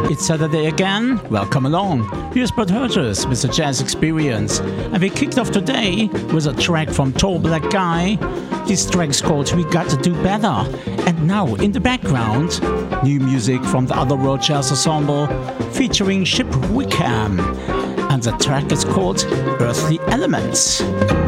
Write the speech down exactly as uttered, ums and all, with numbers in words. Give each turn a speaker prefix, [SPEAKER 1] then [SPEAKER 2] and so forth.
[SPEAKER 1] It's Saturday again. Welcome along. Here's Bert Hurters with the Jazz Experience. And we kicked off today with a track from Tall Black Guy. This track's called We Got to Do Better. And now in the background, new music from the Otherworld Jazz Ensemble featuring Chip Wickham. And the track is called Earthly Elements.